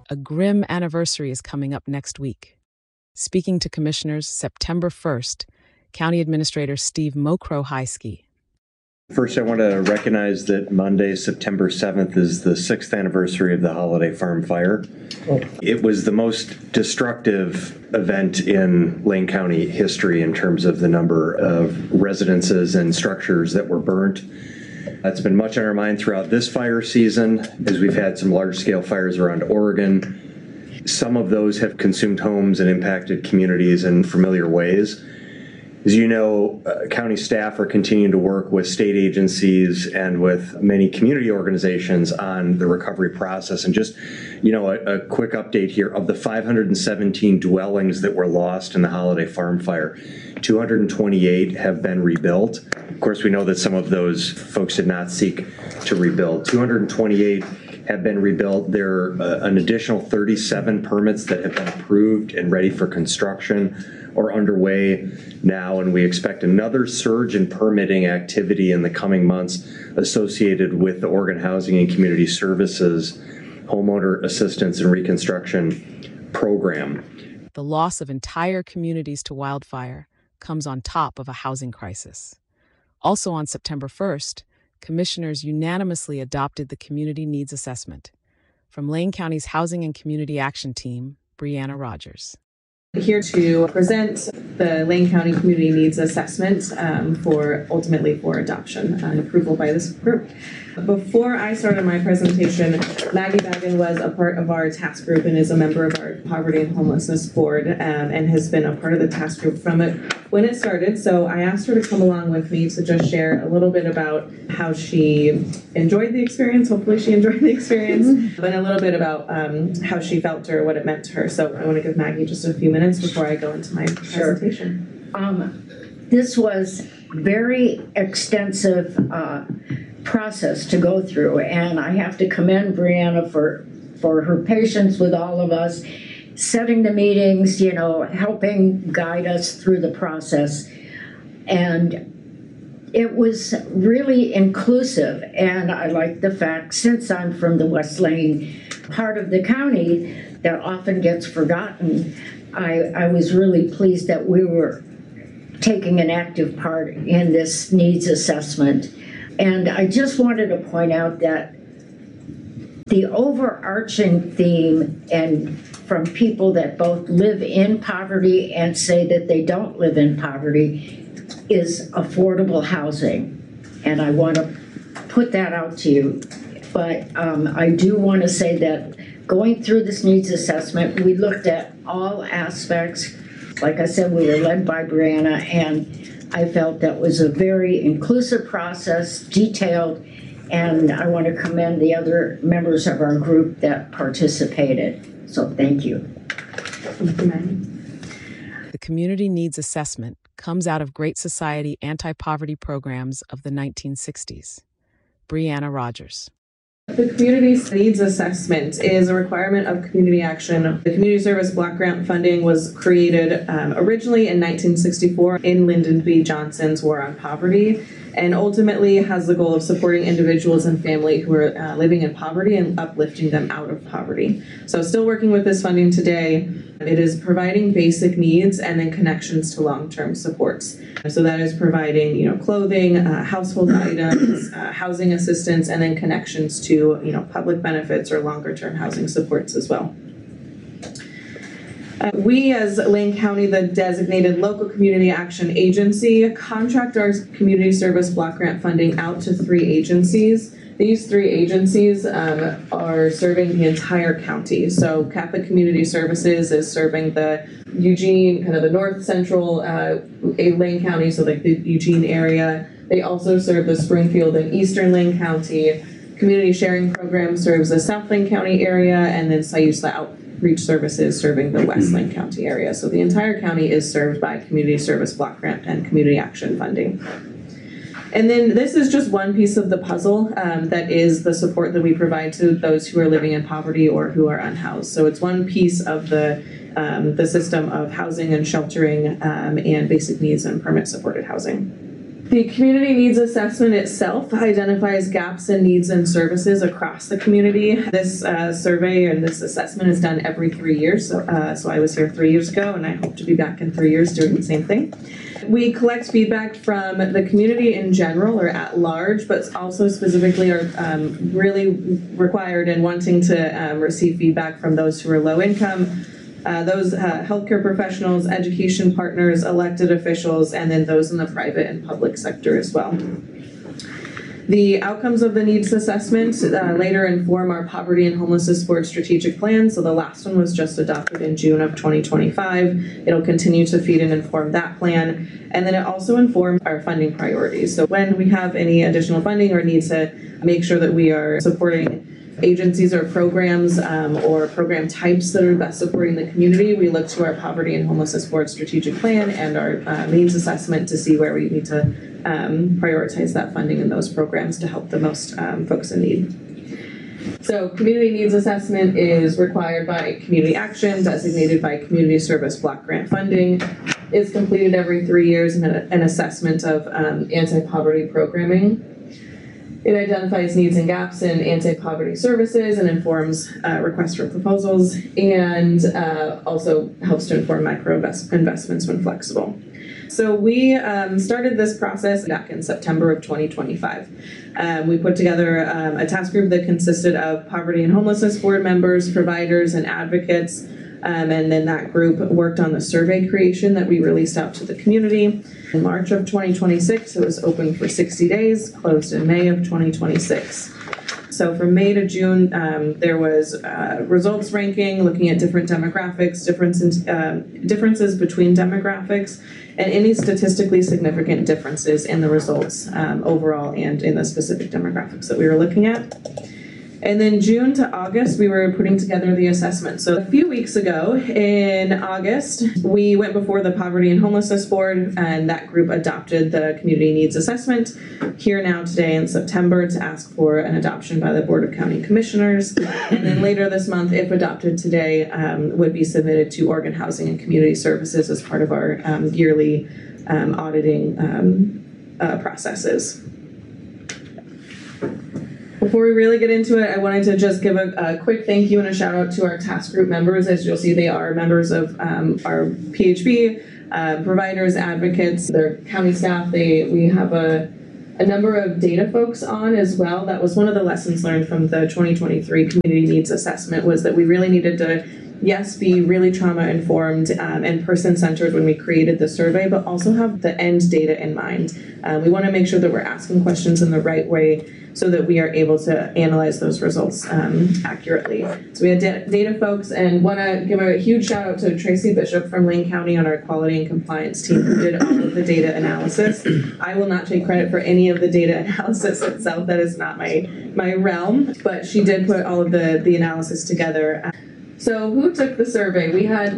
a grim anniversary is coming up next week. Speaking to commissioners September 1st, County Administrator Steve Mokro-Heiske. First, I want to recognize that Monday, September 7th, is the 6th anniversary of the Holiday Farm Fire. It was the most destructive event in Lane County history in terms of the number of residences and structures that were burnt. That's been much on our mind throughout this fire season, as we've had some large-scale fires around Oregon. Some of those have consumed homes and impacted communities in familiar ways. As you know, county staff are continuing to work with state agencies and with many community organizations on the recovery process. And just, a quick update here. Of the 517 dwellings that were lost in the Holiday Farm Fire, 228 have been rebuilt. Of course, we know that some of those folks did not seek to rebuild. 228 have been rebuilt. There are an additional 37 permits that have been approved and ready for construction or underway now, and we expect another surge in permitting activity in the coming months associated with the Oregon Housing and Community Services Homeowner Assistance and Reconstruction Program. The loss of entire communities to wildfire comes on top of a housing crisis. Also on September 1st, commissioners unanimously adopted the Community Needs Assessment. From Lane County's Housing and Community Action Team, Brianna Rogers. Here to present the Lane County Community Needs Assessment for adoption and approval by this group. Before I started my presentation, Maggie Baggin was a part of our task group and is a member of our Poverty and Homelessness Board and has been a part of the task group from it when it started. So I asked her to come along with me to just share a little bit about how she enjoyed the experience. Hopefully she enjoyed the experience, and a little bit about how she felt or what it meant to her. So I want to give Maggie just a few minutes before I go into my presentation. This was very extensive process to go through, and I have to commend Brianna for her patience with all of us, setting the meetings, helping guide us through the process. And it was really inclusive, and I like the fact, since I'm from the West Lane part of the county that often gets forgotten, I was really pleased that we were taking an active part in this needs assessment. And I just wanted to point out that the overarching theme, and from people that both live in poverty and say that they don't live in poverty, is affordable housing. And I want to put that out to you. But I do want to say that going through this needs assessment, we looked at all aspects. Like I said, we were led by Brianna, and I felt that was a very inclusive process, detailed, and I want to commend the other members of our group that participated. So thank you. The Community Needs Assessment comes out of Great Society anti-poverty programs of the 1960s. Brianna Rogers. The Community Needs Assessment is a requirement of community action. The Community Service Block Grant funding was created originally in 1964 in Lyndon B. Johnson's War on Poverty, and ultimately has the goal of supporting individuals and family who are living in poverty and uplifting them out of poverty. So still working with this funding today, it is providing basic needs and then connections to long-term supports. So that is providing, clothing, household items, housing assistance, and then connections to, public benefits or longer-term housing supports as well. We, as Lane County, the designated local community action agency, contract our community service block grant funding out to 3 agencies. These 3 agencies are serving the entire county. So Catholic Community Services is serving the Eugene, kind of the north central Lane County, so like the Eugene area. They also serve the Springfield and Eastern Lane County. Community Sharing Program serves the South Lane County area, and then SIUSLA Outreach Services serving the West Lane County area. So the entire county is served by Community Service Block Grant and Community Action funding. And then this is just one piece of the puzzle that is the support that we provide to those who are living in poverty or who are unhoused. So it's one piece of the system of housing and sheltering and basic needs and permit supported housing. The community needs assessment itself identifies gaps in needs and services across the community. This survey and this assessment is done every 3 years. So I was here 3 years ago, and I hope to be back in 3 years doing the same thing. We collect feedback from the community in general or at large, but also specifically are really required and wanting to receive feedback from those who are low income, those healthcare professionals, education partners, elected officials, and then those in the private and public sector as well. The outcomes of the needs assessment later inform our poverty and homelessness board strategic plan. So the last one was just adopted in June of 2025. It'll continue to feed and inform that plan. And then it also informs our funding priorities. So when we have any additional funding or need to make sure that we are supporting agencies or programs or program types that are best supporting the community, we look to our Poverty and Homelessness Board strategic plan and our needs assessment to see where we need to prioritize that funding in those programs to help the most folks in need. So community needs assessment is required by community action, designated by community service block grant funding, is completed every 3 years in an assessment of anti-poverty programming. It identifies needs and gaps in anti-poverty services and informs requests for proposals, and also helps to inform micro investments when flexible. So we started this process back in September of 2025. We put together a task group that consisted of Poverty and Homelessness Board members, providers, and advocates. And then that group worked on the survey creation that we released out to the community. In March of 2026, it was open for 60 days, closed in May of 2026. So from May to June, there was results ranking, looking at different demographics, differences between demographics, and any statistically significant differences in the results overall and in the specific demographics that we were looking at. And then June to August, we were putting together the assessment. So a few weeks ago in August, we went before the Poverty and Homelessness Board, and that group adopted the Community Needs Assessment here now today in September to ask for an adoption by the Board of County Commissioners. And then later this month, if adopted today, would be submitted to Oregon Housing and Community Services as part of our yearly auditing processes. Before we really get into it, I wanted to just give a quick thank you and a shout out to our task group members. As you'll see, they are members of our PHB, providers, advocates, their county staff. We have a number of data folks on as well. That was one of the lessons learned from the 2023 Community Needs Assessment, was that we really needed to, yes, be really trauma informed and person centered when we created the survey, but also have the end data in mind. We want to make sure that we're asking questions in the right way so that we are able to analyze those results accurately. So we had data folks, and want to give a huge shout out to Tracy Bishop from Lane County on our quality and compliance team who did all of the data analysis. I will not take credit for any of the data analysis itself. That is not my realm, but she did put all of the analysis together. So who took the survey? We had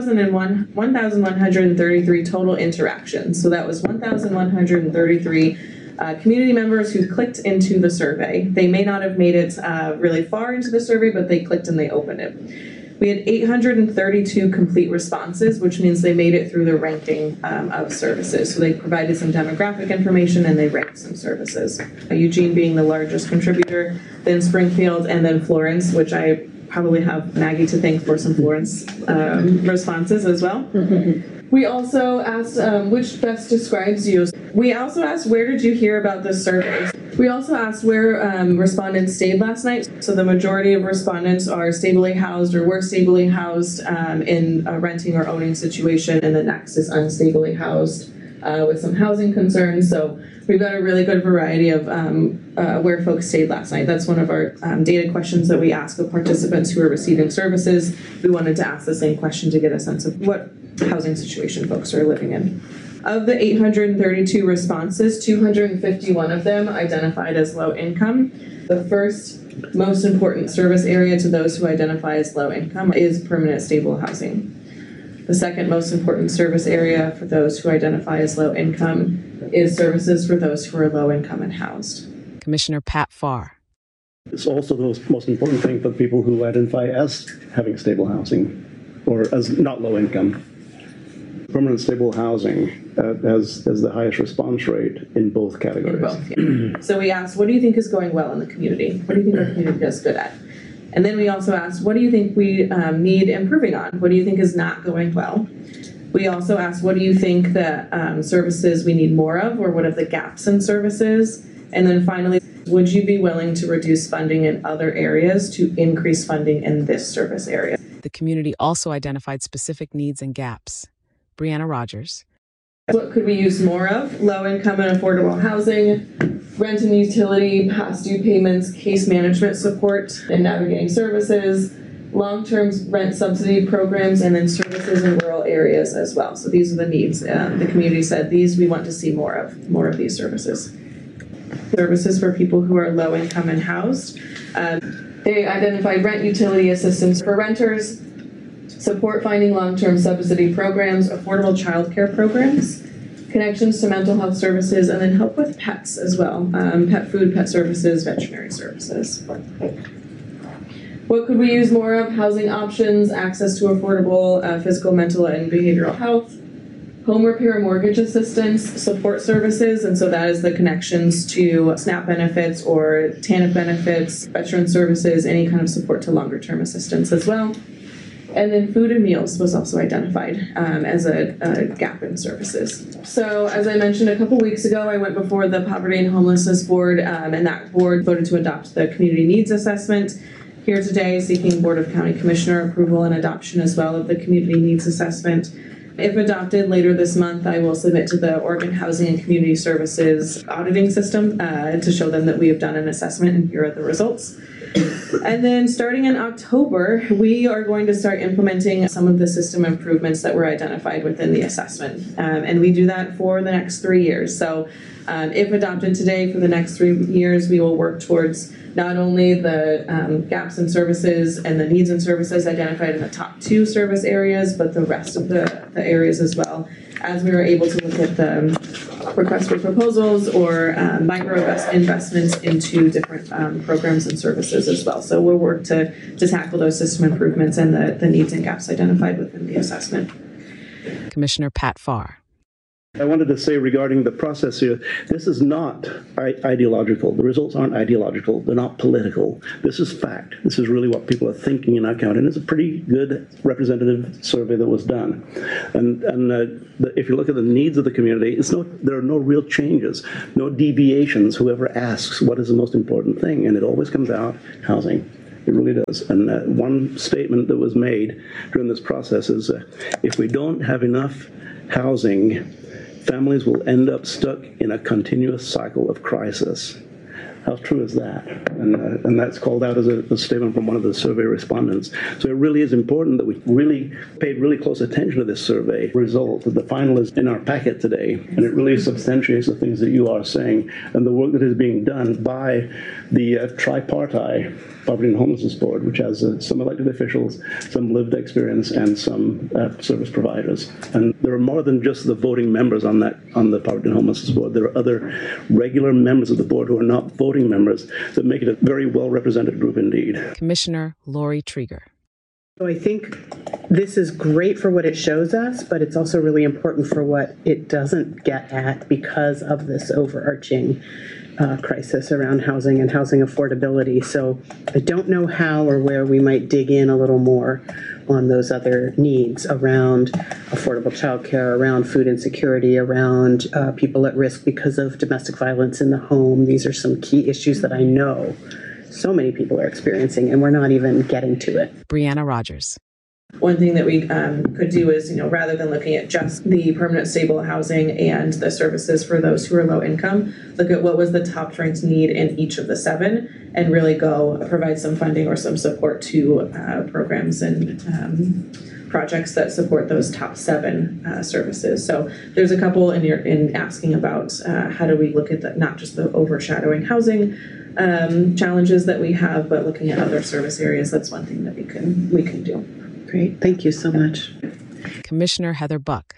1,133 total interactions. So that was 1,133 community members who clicked into the survey. They may not have made it really far into the survey, but they clicked and they opened it. We had 832 complete responses, which means they made it through the ranking of services. So they provided some demographic information and they ranked some services. Eugene being the largest contributor, then Springfield, and then Florence, which I probably have Maggie to thank for some Florence responses as well. We also asked which best describes you. We also asked, where did you hear about this survey? We also asked where respondents stayed last night. So the majority of respondents are stably housed or were stably housed in a renting or owning situation, and the next is unstably housed with some housing concerns. So we've got a really good variety of where folks stayed last night. That's one of our data questions that we ask of participants who are receiving services. We wanted to ask the same question to get a sense of what housing situation folks are living in. Of the 832 responses, 251 of them identified as low income. The first most important service area to those who identify as low income is permanent stable housing. The second most important service area for those who identify as low income is services for those who are low income and housed. Commissioner Pat Farr. It's also the most important thing for people who identify as having stable housing or as not low income. Permanent stable housing has the highest response rate in both categories. Both, yeah. So we asked, what do you think is going well in the community? What do you think our community does good at? And then we also asked, what do you think we need improving on? What do you think is not going well? We also asked, what do you think that services we need more of, or what are the gaps in services? And then finally, would you be willing to reduce funding in other areas to increase funding in this service area? The community also identified specific needs and gaps. Brianna Rogers. What could we use more of? Low income and affordable housing, rent and utility, past due payments, case management support and navigating services, long-term rent subsidy programs, and then services in rural areas as well. So these are the needs. The community said these we want to see more of these services. Services for people who are low income and housed. They identified rent utility assistance for renters, support finding long-term subsidy programs, affordable childcare programs, connections to mental health services, and then help with pets as well. Pet food, pet services, veterinary services. What could we use more of? Housing options, access to affordable physical, mental, and behavioral health, home repair mortgage assistance, support services, and so that is the connections to SNAP benefits or TANF benefits, veteran services, any kind of support to longer term assistance as well. And then food and meals was also identified as a gap in services. So as I mentioned a couple weeks ago, I went before the Poverty and Homelessness Board, and that board voted to adopt the Community Needs Assessment. Here today, seeking Board of County Commissioner approval and adoption as well of the Community Needs Assessment. If adopted later this month, I will submit to the Oregon Housing and Community Services auditing system to show them that we have done an assessment, and here are the results. And then starting in October, we are going to start implementing some of the system improvements that were identified within the assessment. And we do that for the next 3 years. So if adopted today, for the next 3 years, we will work towards not only the gaps in services and the needs in services identified in the top 2 service areas, but the rest of the areas as well, as we were able to look at the requests for proposals or micro investments into different programs and services as well. So we'll work to tackle those system improvements and the needs and gaps identified within the assessment. Commissioner Pat Farr. I wanted to say regarding the process here, this is not ideological. The results aren't ideological. They're not political. This is fact. This is really what people are thinking in our county, and it's a pretty good representative survey that was done. And if you look at the needs of the community, there are no real changes, no deviations. Whoever asks what is the most important thing, and it always comes out housing. It really does. And one statement that was made during this process is if we don't have enough housing, families will end up stuck in a continuous cycle of crisis. How true is that? And that's called out as a statement from one of the survey respondents. So it really is important that we really paid really close attention to this survey result. The final is in our packet today, and it really substantiates the things that you are saying and the work that is being done by the tripartite Poverty and Homelessness Board, which has some elected officials, some lived experience, and some service providers. And there are more than just the voting members on the Poverty and Homelessness Board. There are other regular members of the board who are not voting members that make it a very well-represented group indeed. Commissioner Lori Trieger. So I think this is great for what it shows us, but it's also really important for what it doesn't get at because of this overarching crisis around housing and housing affordability. So I don't know how or where we might dig in a little more on those other needs around affordable childcare, around food insecurity, around people at risk because of domestic violence in the home. These are some key issues that I know so many people are experiencing, and we're not even getting to it. Brianna Rogers. One thing that we could do is, rather than looking at just the permanent stable housing and the services for those who are low income, look at what was the top ranked need in each of the 7 and really go provide some funding or some support to programs and projects that support those top 7 services. So there's a couple in asking about how do we look at not just the overshadowing housing challenges that we have, but looking at other service areas. That's one thing that we can do. Great. Thank you so much. Commissioner Heather Buck.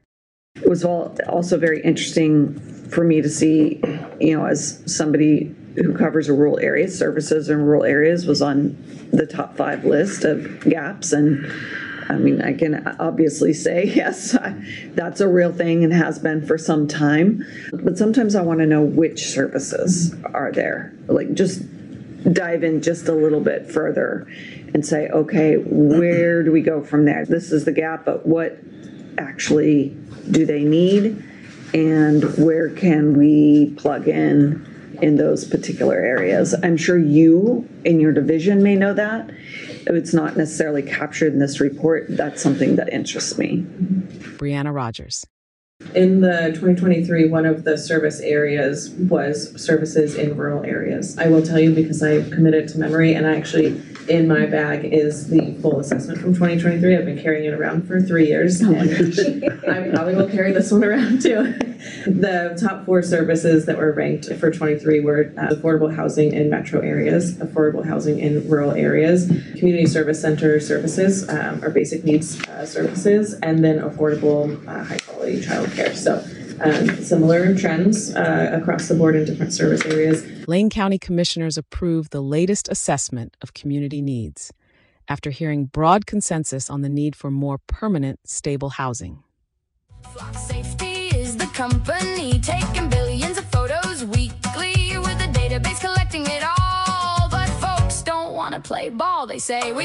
It was also very interesting for me to see, as somebody who covers a rural area, services in rural areas was on the top 5 list of gaps. And I mean, I can obviously say, yes, that's a real thing and has been for some time. But sometimes I want to know which services are there. Like, just dive in just a little bit further and say, okay, where do we go from there? This is the gap, but what actually do they need? And where can we plug in those particular areas? I'm sure you in your division may know that. It's not necessarily captured in this report. That's something that interests me. Brianna Rogers. In the 2023, one of the service areas was services in rural areas. I will tell you, because I committed to memory, and actually in my bag is the full assessment from 2023. I've been carrying it around for 3 years. And I probably will carry this one around too. The top 4 services that were ranked for 23 were affordable housing in metro areas, affordable housing in rural areas, community service center services, or basic needs services, and then affordable high quality childcare. So similar trends across the board in different service areas. Lane County Commissioners approved the latest assessment of community needs after hearing broad consensus on the need for more permanent, stable housing. Flock Safety is the company taking billions of photos weekly with a database collecting it all. But folks don't want to play ball. They say we